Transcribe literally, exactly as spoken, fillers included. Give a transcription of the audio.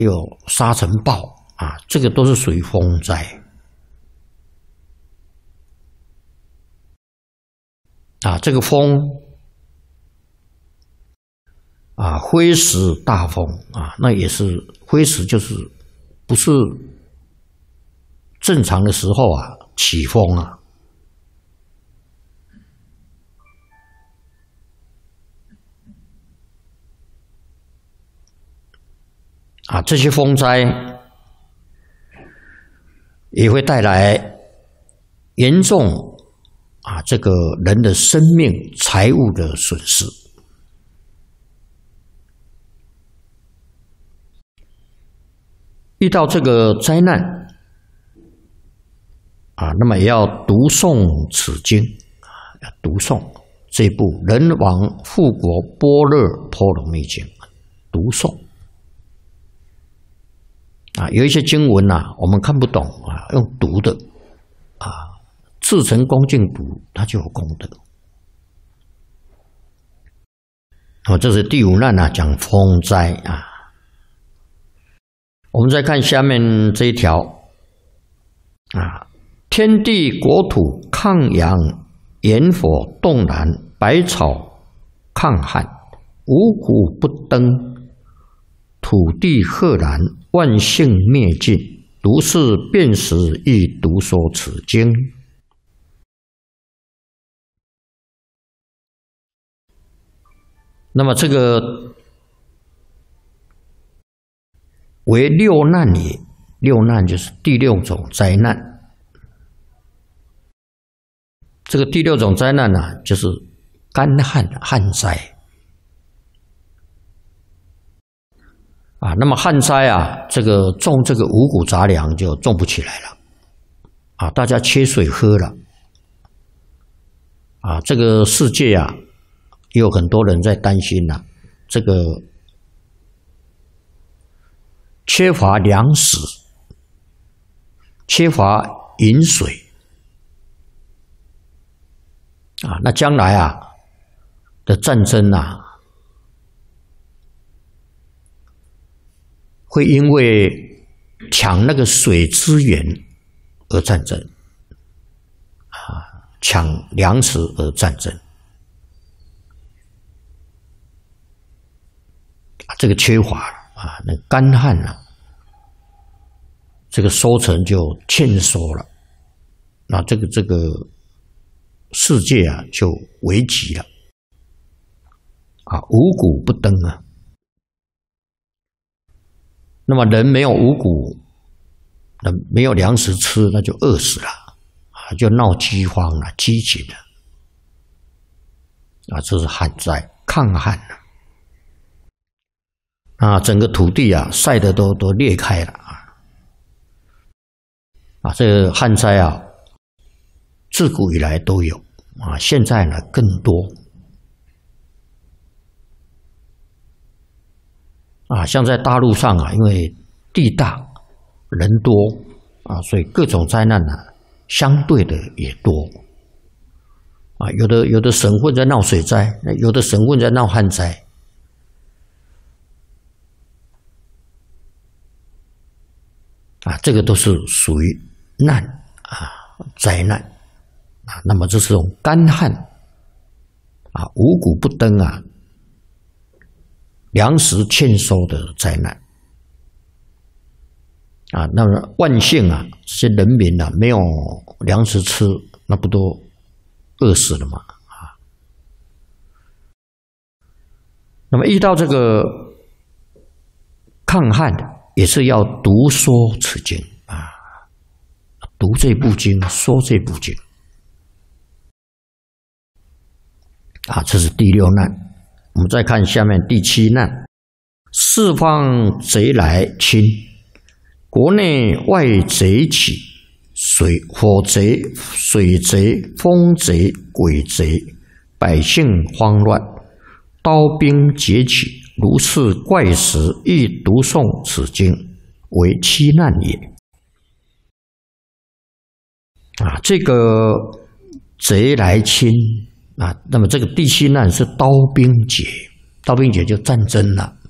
有沙尘暴啊，这个都是属于风灾啊。这个风啊，灰时大风啊，那也是灰时，就是不是正常的时候啊起风啊。啊，这些风灾也会带来严重啊这个人的生命、财物的损失。遇到这个灾难啊，那么也要读诵此经啊，要读诵这部《人王护国般若波罗蜜经》，读诵。啊，有一些经文呐、啊，我们看不懂啊，用读的啊，至诚恭敬读，它就有功德。哦，这是第五难啊，讲风灾啊。我们再看下面这一条啊，天地国土抗阳，炎火冻燃，百草抗旱，五谷不登，土地赫然，万姓灭尽，如是遍时亦读说此经。那么这个为六难也，六难就是第六种灾难。这个第六种灾难呢、啊，就是干旱旱灾。啊，那么旱灾啊，这个种这个五谷杂粮就种不起来了，啊，大家缺水喝了，啊，这个世界啊，也有很多人在担心呐、啊，这个缺乏粮食，缺乏饮水，啊，那将来啊的战争啊，会因为抢那个水资源而战争，啊，抢粮食而战争，啊，这个缺乏啊，那干旱了、啊，这个收成就欠收了，那这个这个世界啊就危急了，啊，五谷不登啊。那么人没有五谷，那没有粮食吃，那就饿死了，啊，就闹饥荒了，饥馑了，啊，这是旱灾，抗旱了，啊，整个土地啊晒得都都裂开了啊，啊，这个旱灾啊，自古以来都有啊，现在呢更多。啊，像在大陆上啊，因为地大人多啊，所以各种灾难呢、啊，相对的也多。啊，有的有的省份在闹水灾，有的省份在闹旱灾。啊，这个都是属于难啊，灾难啊。那么这是种干旱啊，五谷不登啊。粮食欠收的灾难啊，那么万姓啊，这些人民啊，没有粮食吃，那不都饿死了吗？啊，那么遇到这个抗旱的，也是要读说此经啊，读这部经，说这部经啊，这是第六难。我们再看下面第七难，四方贼来侵，国内外贼起，水火贼、水贼、风贼、鬼贼，百姓慌乱，刀兵劫起，如是怪时，亦读诵此经，为七难也。啊，这个贼来侵。啊，那么这个第七难是刀兵劫，刀兵劫就战争了。